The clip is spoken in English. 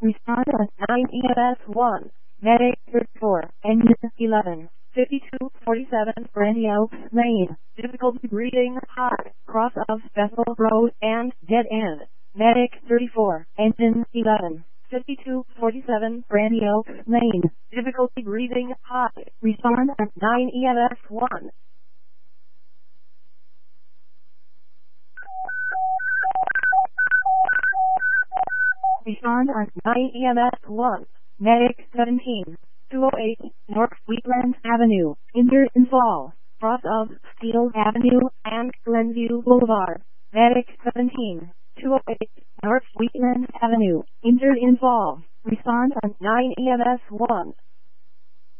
Respond on 9 EMS 1. Medic 34, engine 11. 5247 Brandy Oaks Lane. Difficulty breathing high. Cross of Bethel Road and dead end. Medic 34, engine 11. 5247 Brandy Oaks Lane. Difficulty breathing high. Respond at 9 EMS 1. Respond at 9 EMS 1. Medic 17. 208 North Wheatland Avenue. Injured in fall. Cross of Steel Avenue and Glenview Boulevard. Medic 17. 208 North Wheatland Avenue. Injured in fall. Respond on 9 EMS 1.